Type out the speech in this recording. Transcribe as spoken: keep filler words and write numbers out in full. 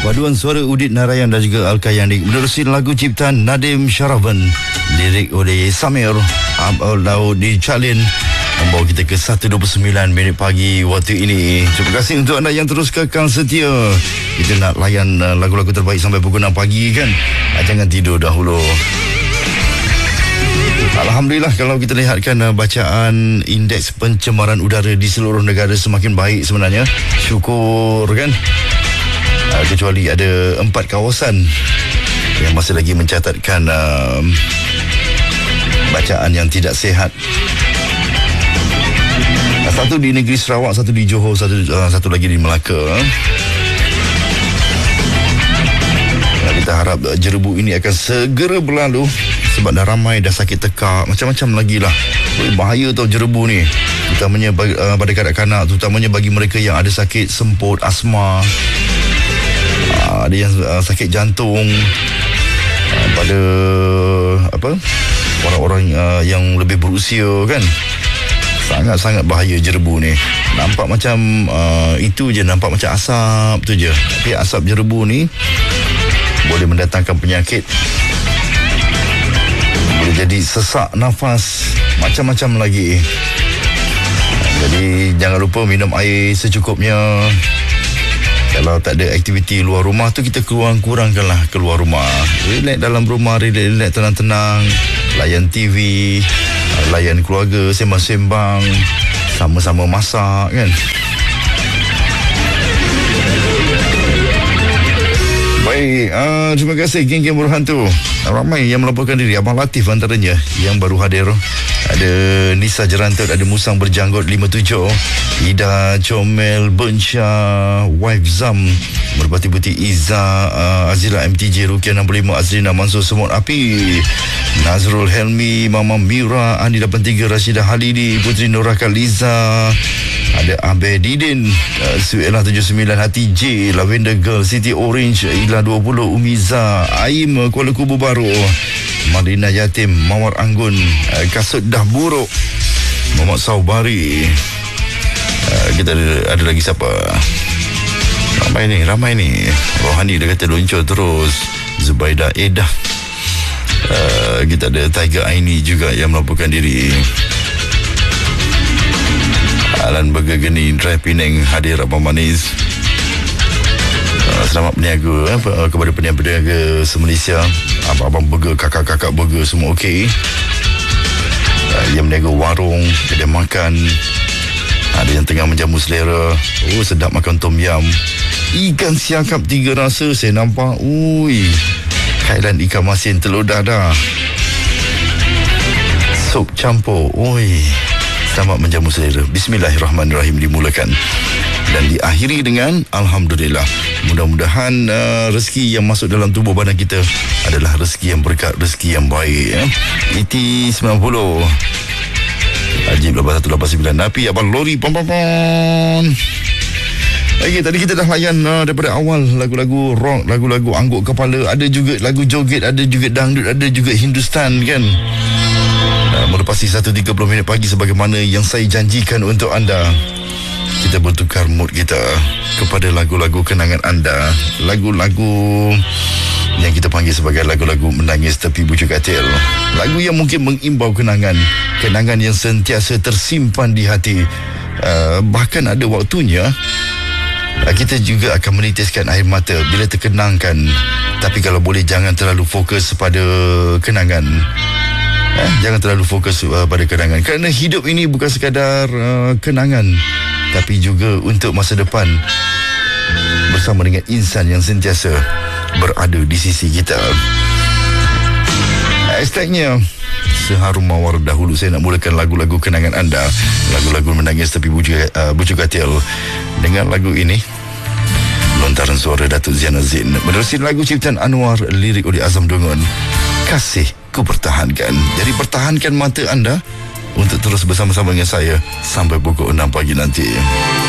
Paduan suara Udit Narayan dan juga Al-Kayani menerusi lagu ciptaan Nadim Syaravan, lirik oleh Samir Abdul Daud di Calin, membawa kita ke satu dua puluh sembilan minit pagi waktu ini. Terima kasih untuk anda yang terus kekal setia. Kita nak layan uh, lagu-lagu terbaik sampai pukul enam pagi kan. uh, Jangan tidur dahulu. Alhamdulillah, kalau kita lihatkan uh, bacaan indeks pencemaran udara di seluruh negara semakin baik sebenarnya. Syukur kan. Uh, kecuali ada empat kawasan yang masih lagi mencatatkan uh, bacaan yang tidak sihat. Uh, satu di negeri Sarawak, satu di Johor, satu uh, satu lagi di Melaka. Uh, kita harap uh, jerebu ini akan segera berlalu, sebab dah ramai dah sakit tekak, macam-macam lagi lah. Ui, bahaya tau jerebu ni, terutamanya bagi, uh, pada kanak-kanak, terutamanya bagi mereka yang ada sakit semput, asma. Ada yang uh, sakit jantung, uh, pada apa orang-orang uh, yang lebih berusia kan. Sangat-sangat bahaya jerebu ni. Nampak macam uh, itu je, nampak macam asap tu je, tapi asap jerebu ni boleh mendatangkan penyakit, boleh jadi sesak nafas, macam-macam lagi. Jadi jangan lupa minum air secukupnya. Kalau tak ada aktiviti luar rumah tu, kita kurang-kurangkanlah keluar rumah. Relax dalam rumah, relax-relax tenang-tenang, layan T V, layan keluarga, sembang-sembang, sama-sama masak kan. Baik, uh, terima kasih geng-geng berhantu. Ramai yang melaporkan diri. Abang Latif antaranya yang baru hadir. Ada Nisa Jerantut, ada Musang Berjanggut lima tujuh, Ida Comel Bensha, Wife Zam, Merpati Putih Iza, uh, Azila M T J, Rukia enam puluh lima, Azrina Mansur Semut Api, Nazrul Helmi, Mama Mira, Andi lapan tiga, Rashidah Halidi, Putri Nuraka Liza, ada Abedidin, uh, Suela tujuh sembilan, Hati J, Lavender Girl, City Orange, Ila dua puluh, Umiza, Aim, Kuala Kubu Baru, Madina Yatim, Mawar Anggun, uh, Kasut Dah Buruk, Muhammad Saubari. uh, Kita ada, ada lagi siapa? Ramai ni, ramai ni. Rohani dia kata luncur terus. Zubaida Edah. uh, Kita ada Tiger Aini juga yang melaporkan diri. Alan Burger Geni, Drive Penang hadir Abang Manis. uh, Selamat berniaga eh, kepada peniaga-peniaga se-Malaysia. Abang-abang burger, kakak-kakak burger semua okey. uh, Yang berniaga warung, kedai makan, ada yang tengah menjamu selera. Oh, sedap makan tom yam. Ikan siakap tiga rasa saya nampak. Ui, kailan ikan masin telur dadah, sup campur. Ui, selamat menjamu selera. Bismillahirrahmanirrahim dimulakan dan diakhiri dengan Alhamdulillah. Mudah-mudahan uh, rezeki yang masuk dalam tubuh badan kita adalah rezeki yang berkat, rezeki yang baik. eh. E T sembilan puluh Haji lapan satu lapan sembilan Napi Abang Lori pom pom pom. Okey, tadi kita dah layan uh, daripada awal lagu-lagu rock, lagu-lagu angguk kepala, ada juga lagu joget, ada juga dangdut, ada juga Hindustan kan. Uh, melepasi satu tiga puluh minit pagi sebagaimana yang saya janjikan untuk anda. Kita bertukar mood kita kepada lagu-lagu kenangan anda, lagu-lagu yang kita panggil sebagai lagu-lagu menangis tepi bujuk katil. Lagu yang mungkin mengimbau kenangan, kenangan yang sentiasa tersimpan di hati. Uh, bahkan ada waktunya uh, kita juga akan menitiskan air mata bila terkenangkan. Tapi kalau boleh jangan terlalu fokus pada kenangan. uh, Jangan terlalu fokus uh, pada kenangan, kerana hidup ini bukan sekadar uh, kenangan, tapi juga untuk masa depan bersama dengan insan yang sentiasa berada di sisi kita. Hashtagnya seharum mawar dahulu. Saya nak mulakan lagu-lagu kenangan anda, lagu-lagu menangis tepi bujuk, uh, bujuk katil dengan lagu ini, lontaran suara Datuk Zian Azin menerusi lagu ciptaan Anwar, lirik oleh Azam Dungun, Kasih Ku Pertahankan. Jadi pertahankan mata anda untuk terus bersama-sama dengan saya sampai pukul enam pagi nanti.